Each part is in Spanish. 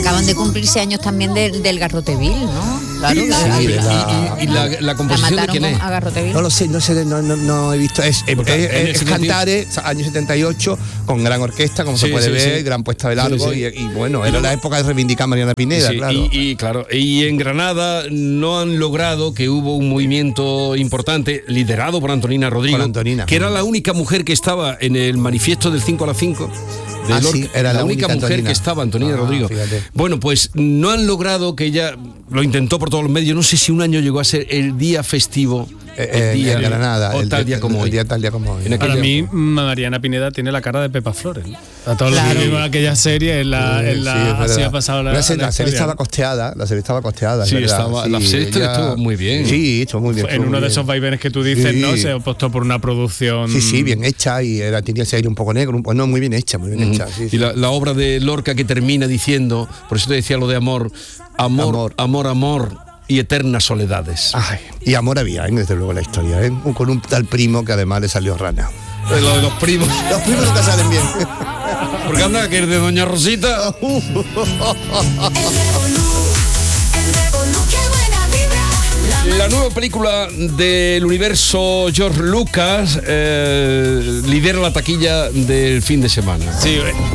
acaban de cumplirse años también del Garroteville, ¿no? Claro, ¿Y la composición de quién es? A Garroteville. No lo sé, no he visto. Es Cantares, año 78, con gran orquesta, como se puede ver, gran puesta de largo, y bueno, era la época de reivindicar a Mariana Pineda, claro. Y en Granada no han logrado, que hubo un movimiento importante, liderado por Antonina Rodrigo, que era la única mujer que estaba en el manifiesto del 5 a las 5. Era la única mujer Antonina. Que estaba, Antonina Rodrigo. Fíjate. Bueno, pues no han logrado, que ella lo intentó por todos los medios, no sé si un año llegó a ser el día festivo. En Granada, o tal día como hoy. Tal día como hoy. Para mí, Mariana Pineda tiene la cara de Pepa Flores. A todos los que vimos aquella serie, así ha pasado la serie estaba costeada. La serie estaba costeada. Sí, la serie estuvo muy bien. Sí, estuvo muy bien. En uno de esos vaivenes que tú dices, ¿no? Se apostó por una producción. Sí, bien hecha, y tenía ese aire un poco negro. No, muy bien hecha, muy bien hecha. Y la obra de Lorca, que termina diciendo, por eso te decía lo de amor, y eternas soledades. Y amor había, desde luego, la historia, con un tal primo que además le salió rana. Lo de los primos. Los primos nunca salen bien. Porque anda, que es de Doña Rosita. La nueva película del universo George Lucas lidera la taquilla del fin de semana. Sí,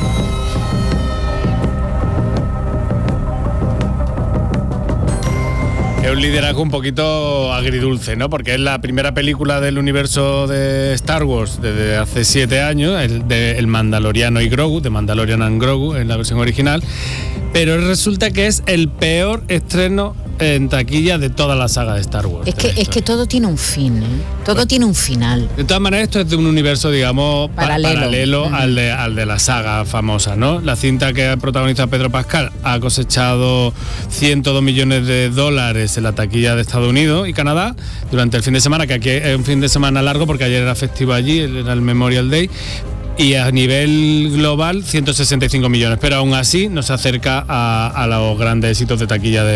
es un liderazgo un poquito agridulce, ¿no? Porque es la primera película del universo de Star Wars desde hace 7 años, el Mandaloriano y Grogu, de Mandalorian and Grogu en la versión original, pero resulta que es el peor estreno en taquilla de toda la saga de Star Wars. Es que todo tiene un fin, todo tiene un final. De todas maneras, esto es de un universo, digamos, paralelo al de la saga famosa, ¿no? La cinta que protagoniza Pedro Pascal ha cosechado $102 millones en la taquilla de Estados Unidos y Canadá durante el fin de semana, que aquí es un fin de semana largo porque ayer era festivo allí, era el Memorial Day. Y a nivel global 165 millones, pero aún así no se acerca a los grandes éxitos de taquilla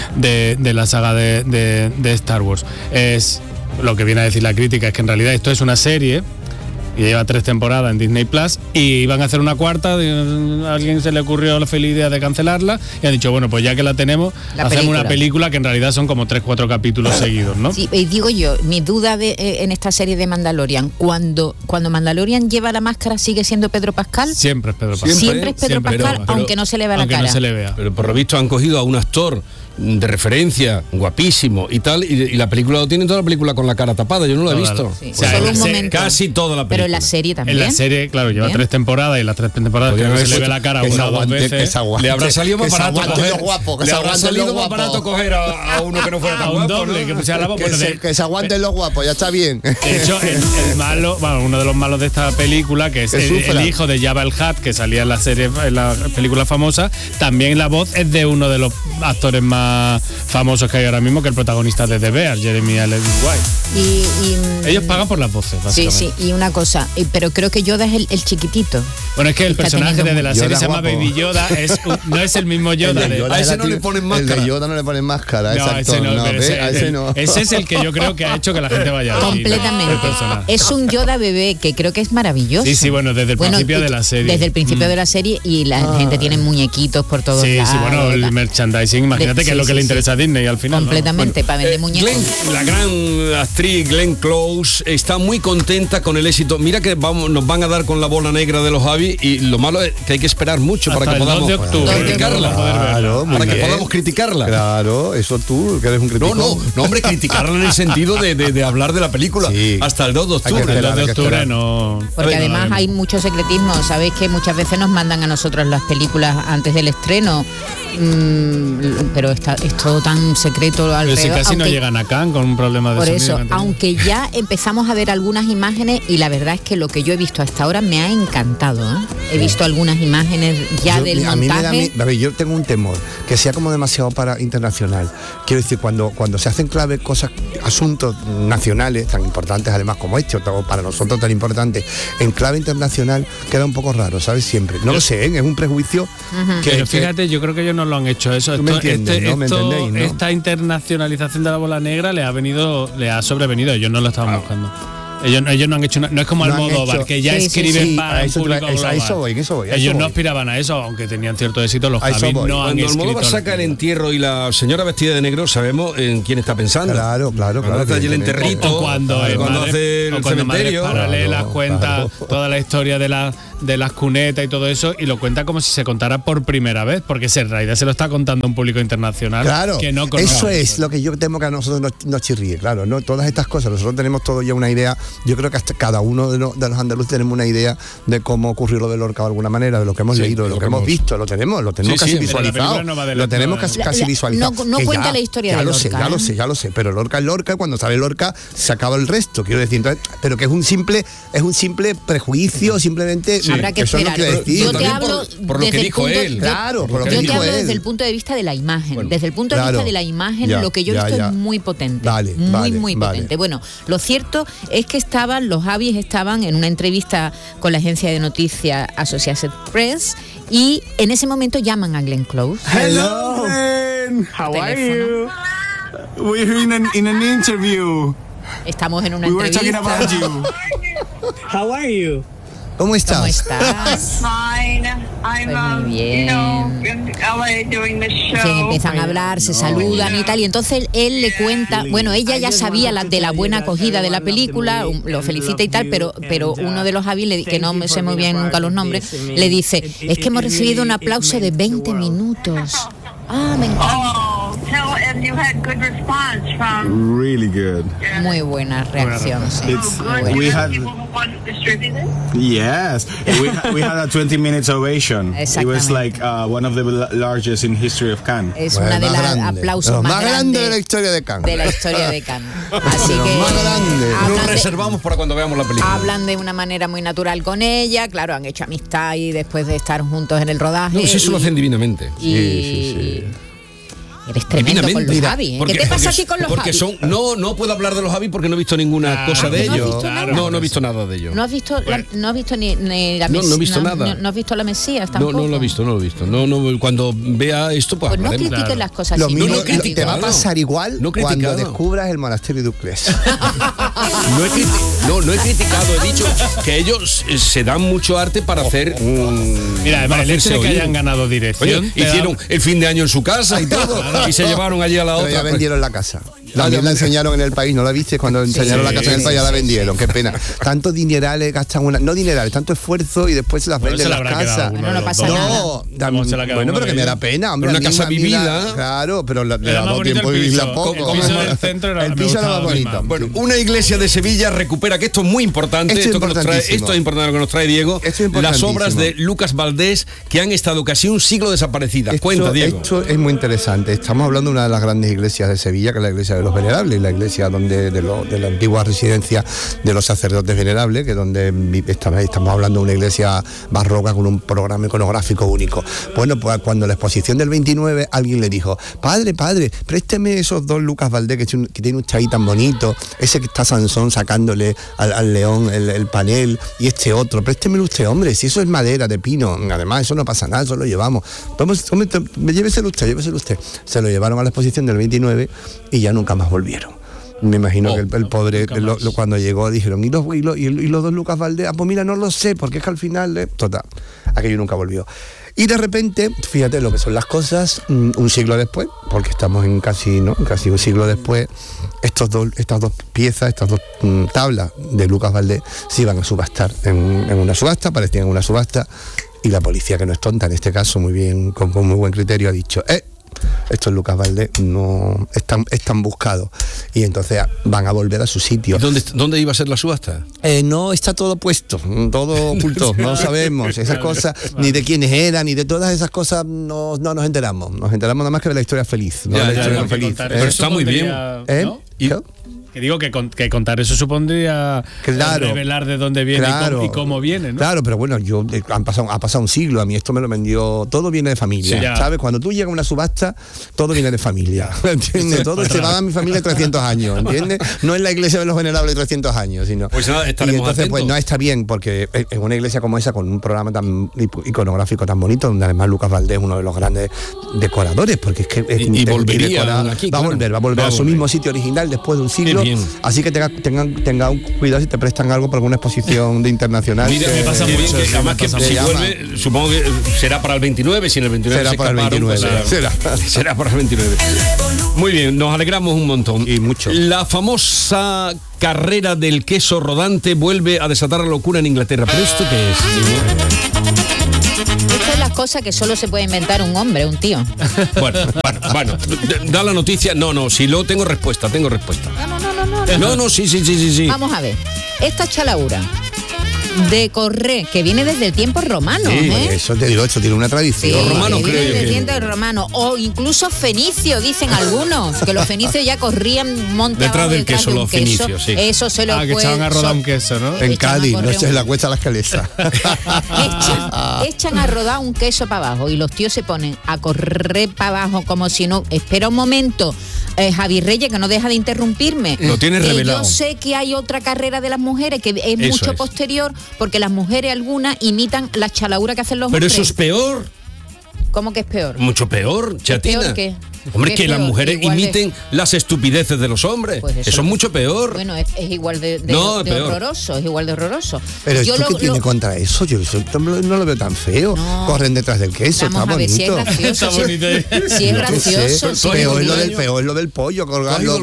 de la saga de Star Wars. Es lo que viene a decir la crítica, es que en realidad esto es una serie y lleva 3 temporadas en Disney Plus, y iban a hacer una cuarta, a alguien se le ocurrió la feliz idea de cancelarla y han dicho, bueno, pues ya que la tenemos, hacemos una película que en realidad son como 3-4 capítulos seguidos, ¿no? Sí, y digo yo, mi duda en esta serie de Mandalorian, cuando Mandalorian lleva la máscara, ¿sigue siendo Pedro Pascal? Siempre es Pedro Pascal. Siempre es Pedro Pascal, aunque no se le vea la cara. No se le vea. Pero por lo visto han cogido a un actor de referencia, guapísimo y tal, y la película lo tiene toda la película con la cara tapada, yo no la he visto. Sí. Solo un momento. Casi toda la película. Pero en la serie también. En la serie, claro, lleva 3 temporadas, y las 3 temporadas que no se le ve la cara una o 2 veces. Le habrá salido más barato coger. Le habrá salido más barato coger a uno que no fuera tan guapo, un doble, ¿no? Que pusiera la voz. Que se aguanten los guapos, ya está bien. De hecho, el malo, uno de los malos de esta película, que es el hijo de Jabba el Hutt, que salía en la serie, en la película famosa, también la voz es de uno de los actores más famosos que hay ahora mismo, que el protagonista de The Bear, Jeremy Allen White. Ellos pagan por las voces, básicamente. Sí, y una cosa, pero creo que Yoda es el chiquitito. Bueno, es que el personaje de la serie se llama Baby Yoda, no es el mismo Yoda. A ese no le ponen máscara. El de Yoda no le ponen máscara, ese no. Ese es el que yo creo que ha hecho que la gente vaya completamente. Es un Yoda bebé que creo que es maravilloso. Sí, bueno, desde el principio de la serie. Desde el principio de la serie, y la gente tiene muñequitos por todos lados. Sí, bueno, el merchandising, imagínate que es lo que le interesa a Disney al final. Completamente, para vender muñecos. La gran actriz Glenn Close está muy contenta con el éxito. Mira que nos van a dar con la bola negra de los Javi, y lo malo es que hay que esperar mucho para que podamos criticarla. Para que podamos criticarla. Claro, eso tú, que eres un crítico. No, hombre, criticarla en el sentido de hablar de la película hasta el 2 de octubre. El 2 de octubre no. Porque además hay mucho secretismo. Sabéis que muchas veces nos mandan a nosotros las películas antes del estreno, pero es todo tan secreto alrededor. Pero si casi no llegan a Cannes con un problema de por sonido. Por eso, aunque ya empezamos a ver algunas imágenes, y la verdad es que lo que yo he visto hasta ahora me ha encantado, ¿eh? He visto algunas imágenes ya del montaje. A mí yo tengo un temor, que sea como demasiado para internacional. Quiero decir, cuando se hacen clave cosas, asuntos nacionales tan importantes además como este, o para nosotros tan importantes, en clave internacional, queda un poco raro, ¿sabes? Siempre. No lo sé, es un prejuicio. Pero fíjate, yo creo que ellos no lo han hecho eso. ¿Me entiendes? ¿Me entendéis? ¿No? Esta internacionalización de la bola negra le ha sobrevenido, ellos no lo estaban buscando. Ellos no han hecho no es como Almodóvar, que ya escriben para un público global. A eso voy. Ellos no aspiraban a eso, aunque tenían cierto éxito. Los Javis no han escrito. Cuando Almodóvar saca El entierro y la señora vestida de negro, sabemos en quién está pensando. Claro. Cuando hace allí el enterrito, cuando hace el cementerio. Paralelas cuenta toda la historia de las cunetas y todo eso, y lo cuenta como si se contara por primera vez, porque en realidad se lo está contando a un público internacional que no conoce. Eso es lo que yo temo que a nosotros nos chirríe, claro, ¿no? Todas estas cosas, nosotros tenemos todo ya una idea, yo creo que hasta cada uno de los andaluces tenemos una idea de cómo ocurrió lo de Lorca de alguna manera, de lo que hemos leído, de lo que hemos visto, lo tenemos casi visualizado. Lo tenemos casi visualizado. No cuenta la historia de Lorca. Ya lo sé, pero Lorca es Lorca, cuando sale Lorca se acaba el resto, quiero decir, entonces, pero que es un simple prejuicio, simplemente habrá que esperar. Yo te hablo por lo que dijo él. Claro, por lo que yo dijo te hablo él. desde el punto de vista de la imagen. Desde el punto de vista de la imagen, lo que yo he visto es muy potente. Muy potente. Bueno, lo cierto es que los Javis estaban en una entrevista con la agencia de noticias Associated Press y en ese momento llaman a Glenn Close. Hello, Glenn. How are you? We're in an interview. Estamos en una entrevista. We were talking about you. How are you? ¿Cómo estás? Fine. I'm muy bien. in LA doing the show. Sí, empiezan a hablar, se saludan y tal, y entonces él le cuenta, bueno, ella ya sabía de la buena acogida de la película, lo felicita y tal, pero uno de los Javis, que no me sé muy bien nunca los nombres, le dice, es que hemos recibido un aplauso de 20 minutos. Me encanta. And you had good response from. Really good. Muy buena reacción. Sí. We had. People who want to distribute it? Yes, we had a 20 minutes ovation. It was like one of the largest in history of Cannes. Es una de las aplausos más grandes de la historia de Cannes. De la historia de Cannes. Así que más grande. Lo reservamos para cuando veamos la película. Hablan de una manera muy natural con ella, claro, han hecho amistad y después de estar juntos en el rodaje. No, eso lo hacen divinamente. Sí. Eres tremendo con los Javis. ¿Qué te pasa aquí con los Javis? No puedo hablar de los Javis porque no he visto ninguna cosa de ellos. No he visto nada de ellos. ¿No has visto ni la Mesías? No he visto nada. ¿No has visto la Mesías tampoco? No lo he visto. No, cuando vea esto, pues no critiques las cosas. Lo mismo te va a pasar igual cuando descubras el monasterio de Uclés. No he criticado, he dicho que ellos se dan mucho arte para hacer. Mira, además el hecho de que hayan ganado dirección. Oye, hicieron el fin de año en su casa y todo. Y se llevaron allí a la otra. Ya vendieron la casa. También la enseñaron en el país, ¿no la viste? Cuando enseñaron la casa en el país ya la vendieron, qué pena. Tantos dinerales gastan no dinerales, tanto esfuerzo y después se las venden en la casa. No pasa nada. Bueno, pero que me da pena, hombre. Una casa vivida. Claro, pero le ha dado tiempo de vivirla poco. El piso era más bonito. Bueno, una iglesia de Sevilla recupera, que esto es muy importante, esto es importante lo que nos trae Diego, las obras de Lucas Valdés que han estado casi un siglo desaparecidas. Cuenta, Diego. Esto es muy interesante. Estamos hablando de una de las grandes iglesias de Sevilla, que es la iglesia de los Venerables, la iglesia de la antigua residencia de los sacerdotes venerables, que donde estamos hablando de una iglesia barroca con un programa iconográfico único. Bueno, pues cuando la exposición del 29 alguien le dijo, padre, présteme esos dos Lucas Valdés que tiene un chay tan bonito, ese que está Sansón sacándole al león el panel, y este otro, préstemelo usted, hombre, si eso es madera de pino, además eso no pasa nada, eso lo llevamos. Lléveselo usted. Se lo llevaron a la exposición del 29 y ya nunca más volvieron. Me imagino que el pobre cuando llegó dijeron, ¿y los dos Lucas Valdés? Pues mira, no lo sé, porque es que al final total, aquello nunca volvió. Y de repente, fíjate lo que son las cosas, un siglo después, porque estamos en casi un siglo después, estas dos piezas, estas dos tablas de Lucas Valdés se iban a subastar en una subasta, aparecían en una subasta, y la policía, que no es tonta en este caso, muy bien, con muy buen criterio, ha dicho, estos Lucas Valdés no están buscados, y entonces van a volver a su sitio. ¿Dónde iba a ser la subasta? No está todo puesto, todo oculto, no sabemos esas cosas, ni de quiénes eran, ni de todas esas cosas, no nos enteramos nada más que de la historia feliz, Pero está muy bien. ¿No? Que digo que contar eso supondría revelar de dónde viene y cómo viene, ¿no? Claro, pero bueno, ha pasado un siglo, a mí esto me lo vendió, todo viene de familia, ¿sabes? Cuando tú llegas a una subasta, todo viene de familia, ¿entiendes? Todo se va a mi familia 300 años, ¿entiendes? No es la iglesia de los venerables 300 años, sino... Pues nada, y entonces, pues no está bien, porque en una iglesia como esa, con un programa tan iconográfico tan bonito, donde además Lucas Valdés es uno de los grandes decoradores, porque es que... volvería aquí, va a volver a su mismo sitio original después de un siglo, bien. Así que tengan cuidado si te prestan algo para alguna exposición de internacional. Mira, me pasa mucho. Además que si vuelve, supongo que será para el 29, si en el 29 será se para el 29. Pues será para el 29. Muy bien, nos alegramos un montón. Y mucho. La famosa carrera del queso rodante vuelve a desatar la locura en Inglaterra. ¿Pero esto qué es? Esta es la cosa que solo se puede inventar un hombre, un tío. Bueno, da la noticia. No, si luego tengo respuesta. No, sí. Vamos a ver, esta chalaura de correr, que viene desde el tiempo romano, Eso te digo, esto tiene una tradición. Sí, los romanos viene creo desde el que... tiempo romano, o incluso fenicio, dicen algunos, que los fenicios ya corrían monte detrás abajo del queso, de un los queso. fenicios, sí. Eso se lo que echaban a rodar un queso, ¿no? En Cádiz, no es la Cuesta de las Calesas. echan a rodar un queso para abajo y los tíos se ponen a correr para abajo como si no... Espera un momento, Javi Reyes, que no deja de interrumpirme. Lo tienes revelado. Yo sé que hay otra carrera de las mujeres que es mucho posterior, porque las mujeres algunas imitan la chalaura que hacen los hombres. Pero eso es peor. ¿Cómo que es peor? Mucho peor, chatina. ¿Peor qué? Hombre, ¿Qué que es las peor? mujeres Igual imiten las estupideces de los hombres. Pues eso es mucho peor. Bueno, es igual de horroroso, es igual de horroroso. Pero ¿esto qué tiene contra eso? Yo no lo veo tan feo. No. Corren detrás del queso, Vamos está a ver, bonito. Si es gracioso. Está bonito. Si es gracioso. Peor es lo del pollo, colgarlo.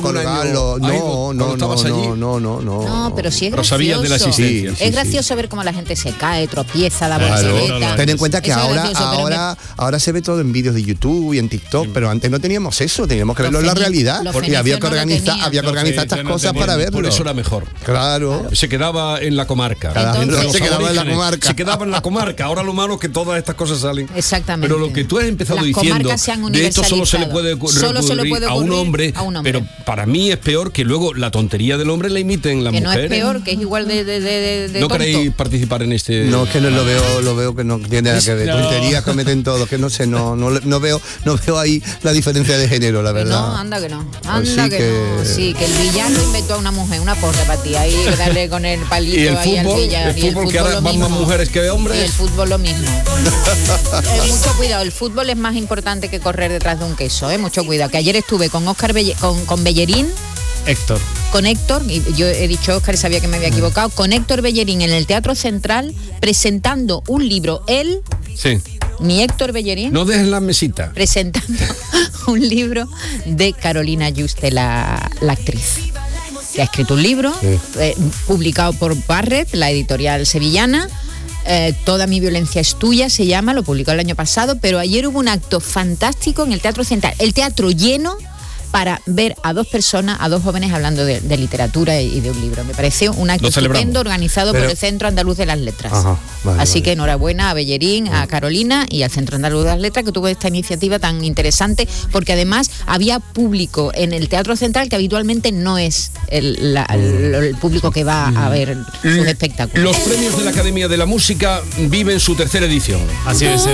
No, pero si es gracioso. Pero sabías de la existencia. Es gracioso ver cómo la gente se cae, tropieza, da voltereta. Ten en cuenta que ahora se ve todo en vídeos de YouTube y en TikTok, pero antes no teníamos eso, teníamos que verlo en la realidad. Y había que organizar estas cosas para verlo. Por eso era mejor. Claro. Se quedaba en la comarca. Se quedaba en la comarca. Ahora lo malo es que todas estas cosas salen. Exactamente. Pero lo que tú has empezado diciendo, de esto solo se le puede recurrir a un hombre. Pero para mí es peor que luego la tontería del hombre la imiten las mujeres. Que no es peor, que es igual de ¿No tonto? queréis participar en este...? No, es que no lo veo que no tiene nada que ver. Tonterías cometen todos, que no sé, no veo ahí la diferencia de género, la verdad. No, anda que no. Sí, que el villano inventó a una mujer, una porra para ti, ahí darle con el palito y el ahí fútbol, al villano. El fútbol que ahora van más mujeres que hombres. Y el fútbol lo mismo. Mucho cuidado, el fútbol es más importante que correr detrás de un queso, mucho cuidado. Que ayer estuve con con Bellerín. Con Héctor, y yo he dicho Óscar y sabía que me había equivocado, con Héctor Bellerín en el Teatro Central presentando un libro. Mi Héctor Bellerín. No dejes la mesita. Presentando un libro de Carolina Juste, la actriz. Que ha escrito un libro, publicado por Barrett, la editorial sevillana. Toda mi violencia es tuya, se llama, lo publicó el año pasado, pero ayer hubo un acto fantástico en el Teatro Central. El teatro lleno para ver a dos personas, a dos jóvenes hablando de literatura y de un libro. Me pareció un acto estupendo organizado por el Centro Andaluz de las Letras. Así que enhorabuena a Bellerín, a Carolina y al Centro Andaluz de las Letras, que tuvo esta iniciativa tan interesante, porque además había público en el Teatro Central que habitualmente no es el público que va a ver sus espectáculos. Los premios de la Academia de la Música viven su tercera edición. Así es.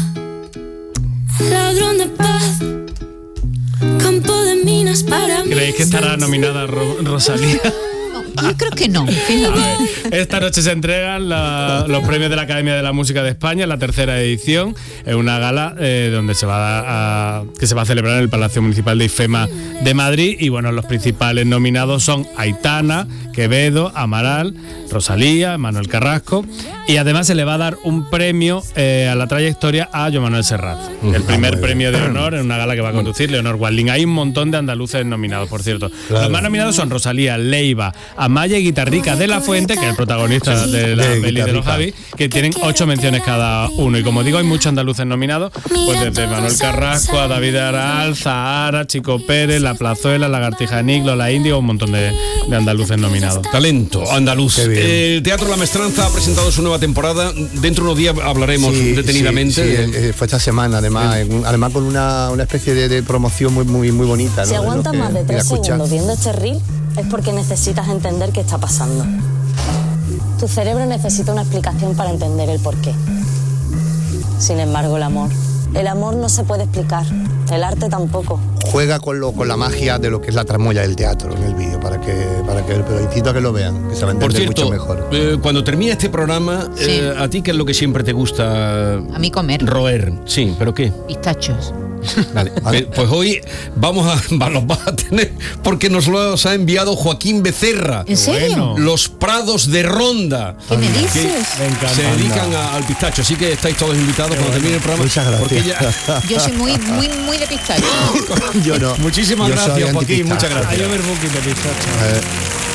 Ladrón de paz. Campo de minas para mí. ¿Creéis que estará nominada Rosalía? Yo creo que no. Esta noche se entregan los premios de la Academia de la Música de España, la tercera edición, en una gala donde que se va a celebrar en el Palacio Municipal de IFEMA de Madrid. Y bueno, los principales nominados son Aitana, Quevedo, Amaral, Rosalía, Manuel Carrasco, y además se le va a dar un premio a la trayectoria a Joan Manuel Serrat, el primer premio de honor en una gala que va a conducir Leonor Walding. Hay un montón de andaluces nominados, por cierto. Los más nominados son Rosalía, Leiva, Amaya y Guitarrica de la Fuente, que es el protagonista de la peli de los Javi, que tienen 8 menciones cada uno. Y como digo, hay muchos andaluces nominados, pues desde Manuel Carrasco a David Aral, Zahara, Chico Pérez, La Plazuela, Lagartija Niclo, La Índigo, un montón de andaluces nominados. Talento andaluz. El Teatro La Maestranza ha presentado su nueva temporada. Dentro de unos días hablaremos detenidamente. Fue esta semana, además con una especie de promoción muy bonita, ¿no? Si aguantas más de 3 segundos viendo este reel, es porque necesitas entender qué está pasando. Tu cerebro necesita una explicación para entender el porqué. Sin embargo, el amor no se puede explicar, el arte tampoco. Juega con la magia de lo que es la tramoya del teatro en el vídeo, pero incito a que lo vean, que se va a entender mucho mejor. Cuando termine este programa, ¿a ti qué es lo que siempre te gusta? A mí comer. Roer, sí, ¿pero qué? Pistachos. Vale. Pues hoy los vas a tener porque nos los ha enviado Joaquín Becerra. ¿En serio? Los Prados de Ronda. ¿Qué me dices? Se dedican al pistacho, así que estáis todos invitados cuando termine el programa. Muchas gracias. Yo soy muy de pistacho. Yo no. Muchísimas gracias, Joaquín. Muchas gracias. Hay overbooking de pistacho.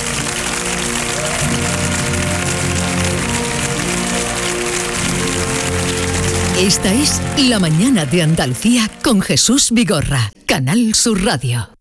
Esta es La Mañana de Andalucía con Jesús Vigorra, Canal Sur Radio.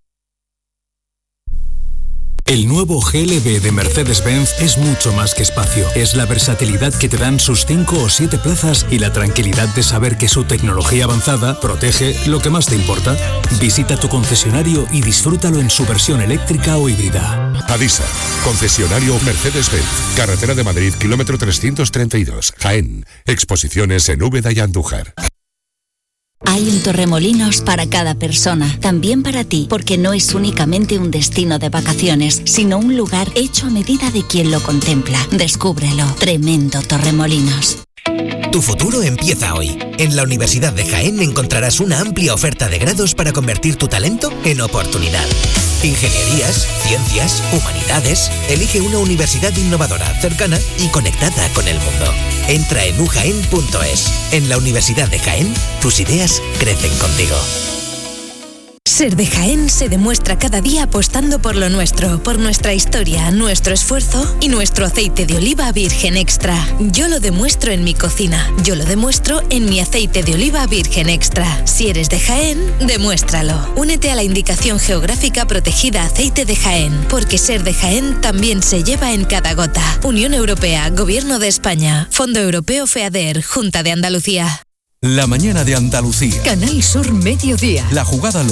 El nuevo GLB de Mercedes-Benz es mucho más que espacio. Es la versatilidad que te dan sus 5 o 7 plazas y la tranquilidad de saber que su tecnología avanzada protege lo que más te importa. Visita tu concesionario y disfrútalo en su versión eléctrica o híbrida. Adisa, concesionario Mercedes-Benz, Carretera de Madrid, kilómetro 332, Jaén. Exposiciones en Úbeda y Andújar. Hay un Torremolinos para cada persona, también para ti, porque no es únicamente un destino de vacaciones, sino un lugar hecho a medida de quien lo contempla. Descúbrelo. Tremendo Torremolinos. Tu futuro empieza hoy. En la Universidad de Jaén encontrarás una amplia oferta de grados para convertir tu talento en oportunidad. Ingenierías, ciencias, humanidades. Elige una universidad innovadora, cercana y conectada con el mundo. Entra en ujaen.es. En la Universidad de Jaén, tus ideas crecen contigo. Ser de Jaén se demuestra cada día apostando por lo nuestro, por nuestra historia, nuestro esfuerzo y nuestro aceite de oliva virgen extra. Yo lo demuestro en mi cocina, yo lo demuestro en mi aceite de oliva virgen extra. Si eres de Jaén, demuéstralo. Únete a la indicación geográfica protegida Aceite de Jaén, porque ser de Jaén también se lleva en cada gota. Unión Europea, Gobierno de España, Fondo Europeo FEADER, Junta de Andalucía. La Mañana de Andalucía. Canal Sur Mediodía. La jugada